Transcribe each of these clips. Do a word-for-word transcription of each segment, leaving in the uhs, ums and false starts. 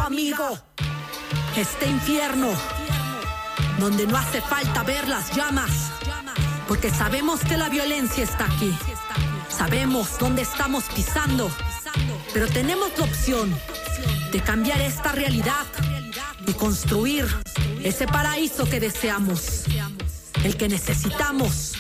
amigo. Este infierno, donde no hace falta ver las llamas, porque sabemos que la violencia está aquí. Sabemos dónde estamos pisando, pero tenemos la opción de cambiar esta realidad y construir ese paraíso que deseamos, el que necesitamos.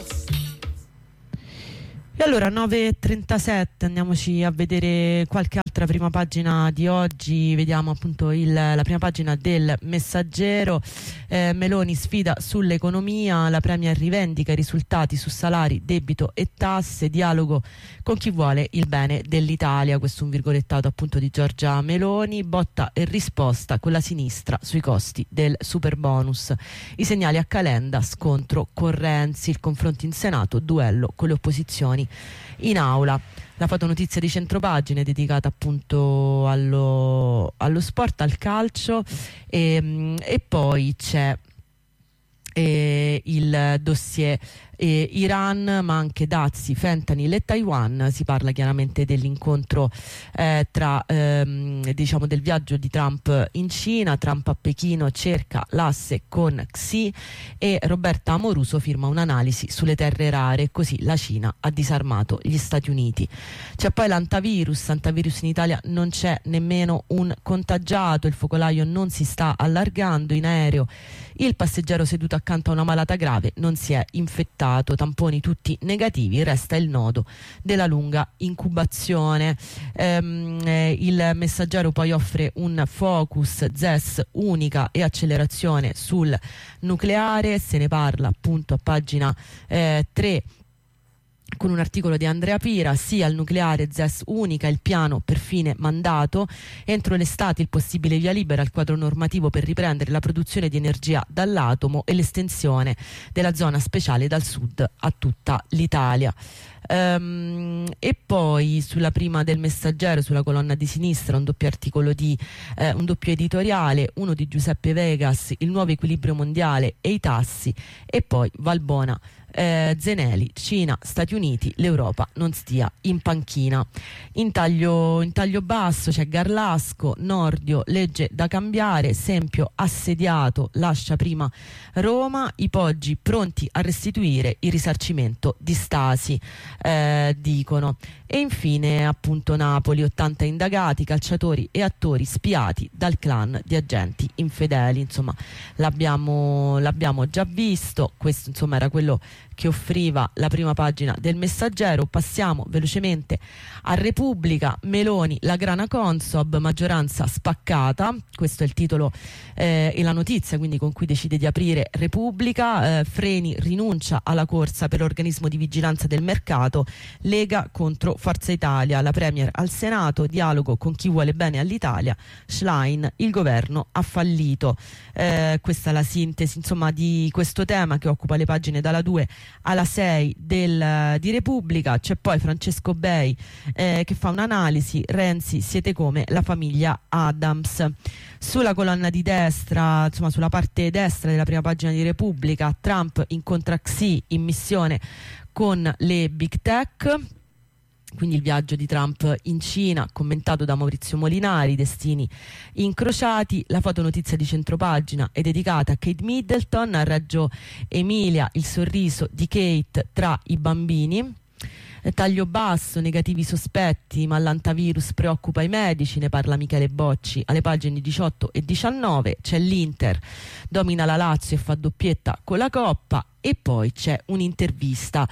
E allora nove e trentasette, andiamoci a vedere qualche altra prima pagina di oggi. Vediamo appunto il, la prima pagina del Messaggero. eh, Meloni sfida sull'economia, la Premier rivendica i risultati su salari, debito e tasse, dialogo con chi vuole il bene dell'Italia. Questo è un virgolettato appunto di Giorgia Meloni. Botta e risposta con la sinistra sui costi del superbonus, i segnali a Calenda, scontro con Renzi, il confronto in Senato, duello con le opposizioni in aula. La fotonotizia di Centropagina è dedicata appunto allo, allo sport, al calcio, e, e poi c'è eh, il dossier eh, Iran, ma anche dazi, fentanyl e Taiwan. Si parla chiaramente dell'incontro eh, tra ehm, diciamo del viaggio di Trump in Cina. Trump a Pechino cerca l'asse con Xi e Roberta Amoruso firma un'analisi sulle terre rare, così la Cina ha disarmato gli Stati Uniti. C'è poi l'antavirus, antavirus in Italia non c'è nemmeno un contagiato, il focolaio non si sta allargando, in aereo il passeggero seduto accanto a una malata grave non si è infettato, tamponi tutti negativi, resta il nodo della lunga incubazione. Ehm, eh, il Messaggero poi offre un focus Z E S unica e accelerazione sul nucleare, se ne parla appunto a pagina eh, tre con un articolo di Andrea Pira. Sì al nucleare, Z E S unica, il piano per fine mandato, entro l'estate il possibile via libera al quadro normativo per riprendere la produzione di energia dall'atomo e l'estensione della zona speciale dal sud a tutta l'Italia. Um, e poi sulla prima del Messaggero, sulla colonna di sinistra, un doppio articolo di eh, un doppio editoriale, uno di Giuseppe Vegas, il nuovo equilibrio mondiale e i tassi, e poi Valbona, eh, Zeneli, Cina, Stati Uniti, l'Europa non stia in panchina. In taglio, in taglio basso c'è Garlasco, Nordio, legge da cambiare, Sempio assediato, lascia prima Roma, i Poggi pronti a restituire il risarcimento di Stasi. Eh, dicono. E infine appunto Napoli, ottanta indagati, calciatori e attori spiati dal clan di agenti infedeli. Insomma, l'abbiamo, l'abbiamo già visto. Questo insomma era quello che offriva la prima pagina del Messaggero. Passiamo velocemente a Repubblica. Meloni, la grana Consob, maggioranza spaccata. Questo è il titolo eh, e la notizia quindi con cui decide di aprire Repubblica. eh, Freni rinuncia alla corsa per l'organismo di vigilanza del mercato, Lega contro Forza Italia, la Premier al Senato, dialogo con chi vuole bene all'Italia, Schlein, il governo ha fallito. Eh, questa è la sintesi insomma di questo tema che occupa le pagine dalla due alla sei del, di Repubblica. C'è poi Francesco Bei eh, che fa un'analisi, Renzi siete come la famiglia Adams. Sulla colonna di destra, insomma sulla parte destra della prima pagina di Repubblica, Trump incontra Xi in missione con le big tech. Quindi il viaggio di Trump in Cina, commentato da Maurizio Molinari, destini incrociati. La fotonotizia di Centropagina è dedicata a Kate Middleton, a Reggio Emilia il sorriso di Kate tra i bambini. Taglio basso, negativi sospetti, ma l'antavirus preoccupa i medici, ne parla Michele Bocci alle pagine diciotto e diciannove. C'è l'Inter, domina la Lazio e fa doppietta con la Coppa. E poi c'è un'intervista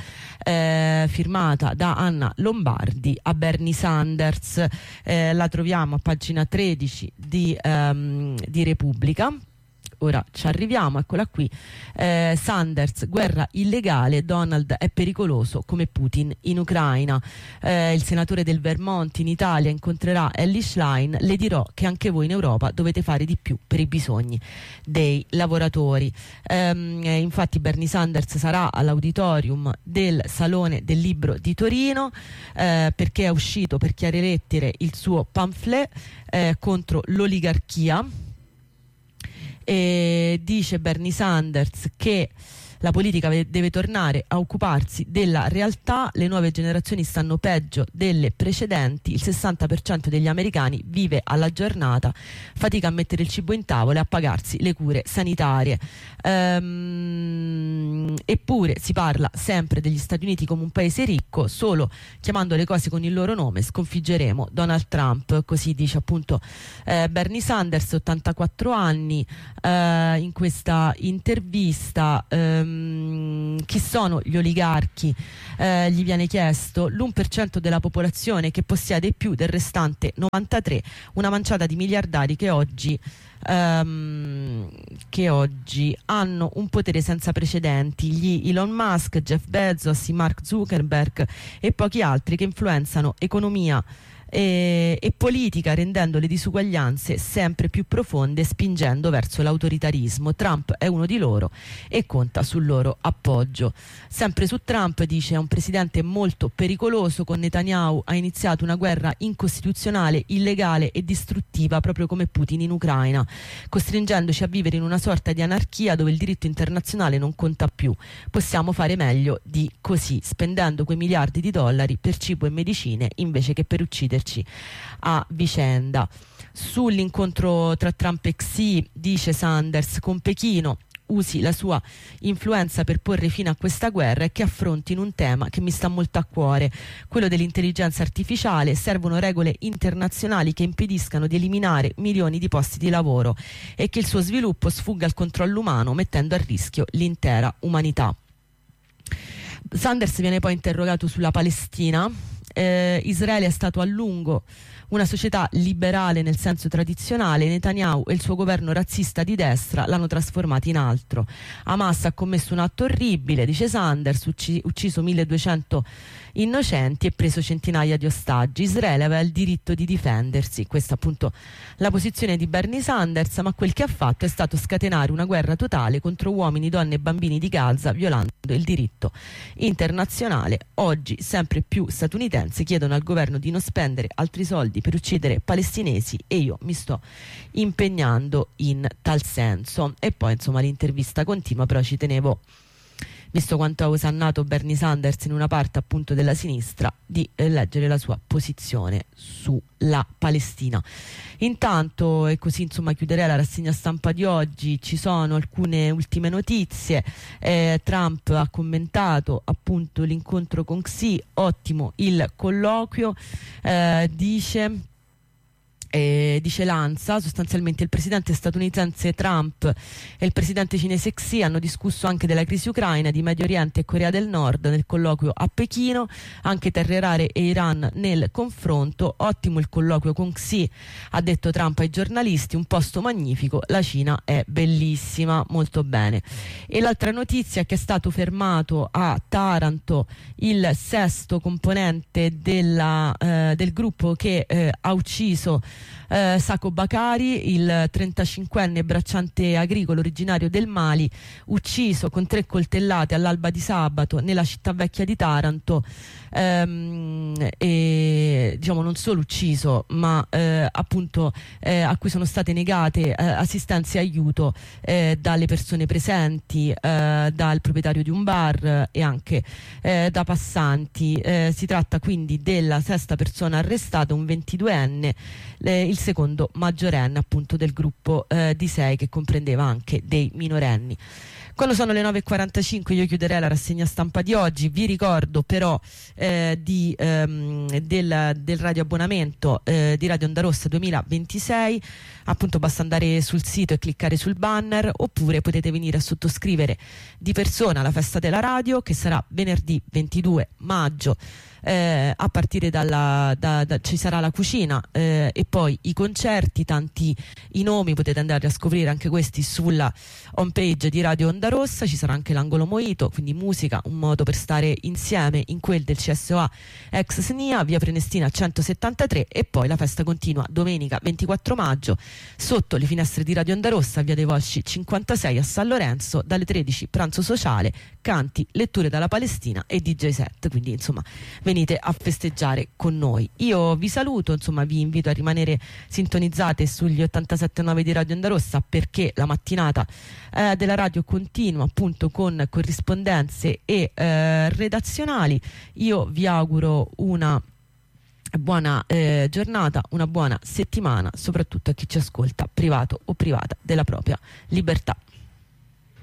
eh, firmata da Anna Lombardi a Bernie Sanders, eh, la troviamo a pagina tredici di, um, di Repubblica. Ora ci arriviamo, eccola qui. eh, Sanders, guerra illegale, Donald è pericoloso come Putin in Ucraina. Eh, il senatore del Vermont in Italia incontrerà Elly Schlein, le dirò che anche voi in Europa dovete fare di più per i bisogni dei lavoratori. Ehm, eh, infatti Bernie Sanders sarà all'auditorium del Salone del Libro di Torino eh, perché è uscito per chiare lettere il suo pamphlet eh, contro l'oligarchia. E dice Bernie Sanders che la politica deve tornare a occuparsi della realtà, le nuove generazioni stanno peggio delle precedenti, il sessanta per cento degli americani vive alla giornata, fatica a mettere il cibo in tavola e a pagarsi le cure sanitarie. Ehm, eppure si parla sempre degli Stati Uniti come un paese ricco, solo chiamando le cose con il loro nome sconfiggeremo Donald Trump, così dice appunto eh, Bernie Sanders, ottantaquattro anni, eh, in questa intervista. Ehm, chi sono gli oligarchi? Eh, gli viene chiesto. L'uno per cento della popolazione che possiede più del restante novantatré, una manciata di miliardari che oggi Um, che oggi hanno un potere senza precedenti, gli Elon Musk, Jeff Bezos, Mark Zuckerberg e pochi altri che influenzano economia e, e politica, rendendo le disuguaglianze sempre più profonde e spingendo verso l'autoritarismo. Trump è uno di loro e conta sul loro appoggio. Sempre su Trump dice: è un presidente molto pericoloso, con Netanyahu ha iniziato una guerra incostituzionale, illegale e distruttiva, proprio come Putin in Ucraina, costringendoci a vivere in una sorta di anarchia dove il diritto internazionale non conta più. Possiamo fare meglio di così, spendendo quei miliardi di dollari per cibo e medicine invece che per ucciderci a vicenda. Sull'incontro tra Trump e Xi dice Sanders: con Pechino usi la sua influenza per porre fine a questa guerra e che affronti in un tema che mi sta molto a cuore, quello dell'intelligenza artificiale. Servono regole internazionali che impediscano di eliminare milioni di posti di lavoro e che il suo sviluppo sfugga al controllo umano, mettendo a rischio l'intera umanità. Sanders viene poi interrogato sulla Palestina. Eh, Israele è stato a lungo una società liberale nel senso tradizionale. Netanyahu e il suo governo razzista di destra l'hanno trasformata in altro. Hamas ha commesso un atto orribile, dice Sanders, ucc- ucciso milleduecento innocenti e preso centinaia di ostaggi. Israele aveva il diritto di difendersi, questa appunto la posizione di Bernie Sanders, ma quel che ha fatto è stato scatenare una guerra totale contro uomini, donne e bambini di Gaza, violando il diritto internazionale. Oggi sempre più statunitensi chiedono al governo di non spendere altri soldi per uccidere palestinesi e io mi sto impegnando in tal senso. E poi insomma l'intervista continua, però ci tenevo, visto quanto ha osannato Bernie Sanders in una parte appunto della sinistra, di eh, leggere la sua posizione sulla Palestina. Intanto, e così insomma chiuderei la rassegna stampa di oggi, ci sono alcune ultime notizie. eh, Trump ha commentato appunto l'incontro con Xi, ottimo il colloquio, eh, dice Eh, dice Lanza, sostanzialmente il presidente statunitense Trump e il presidente cinese Xi hanno discusso anche della crisi ucraina, di Medio Oriente e Corea del Nord nel colloquio a Pechino, anche terre rare e Iran nel confronto. Ottimo il colloquio con Xi, ha detto Trump ai giornalisti, un posto magnifico, la Cina è bellissima, molto bene. E l'altra notizia è che è stato fermato a Taranto il sesto componente della, eh, del gruppo che eh, ha ucciso Eh, Sako Bakari, il trentacinquenne bracciante agricolo originario del Mali, ucciso con tre coltellate all'alba di sabato nella città vecchia di Taranto. Ehm, e diciamo non solo ucciso, ma eh, appunto eh, a cui sono state negate eh, assistenza e aiuto eh, dalle persone presenti, eh, dal proprietario di un bar eh, e anche eh, da passanti. Eh, si tratta quindi della sesta persona arrestata, un ventiduenne, eh, il secondo maggiorenne appunto del gruppo eh, di sei che comprendeva anche dei minorenni. Quando sono le nove e quarantacinque io chiuderei la rassegna stampa di oggi. Vi ricordo però eh, di, ehm, del, del radioabbonamento eh, di Radio Onda Rossa duemilaventisei. Appunto basta andare sul sito e cliccare sul banner, oppure potete venire a sottoscrivere di persona alla festa della radio, che sarà venerdì ventidue maggio. Eh, a partire dalla da, da, ci sarà la cucina eh, e poi i concerti, tanti i nomi, potete andare a scoprire anche questi sulla homepage di Radio Onda Rossa. Ci sarà anche l'angolo Mojito, quindi musica, un modo per stare insieme in quel del C S O A ex S N I A, via Prenestina centosettantatré. E poi la festa continua domenica ventiquattro maggio sotto le finestre di Radio Onda Rossa, via dei Volsci cinquantasei a San Lorenzo, dalle tredici pranzo sociale, canti, letture dalla Palestina e D J set. Quindi insomma venite a festeggiare con noi. Io vi saluto, insomma vi invito a rimanere sintonizzate sugli ottantasette virgola nove di Radio Onda Rossa, perché la mattinata eh, della radio continua appunto con corrispondenze e eh, redazionali. Io vi auguro una buona eh, giornata, una buona settimana, soprattutto a chi ci ascolta, privato o privata della propria libertà.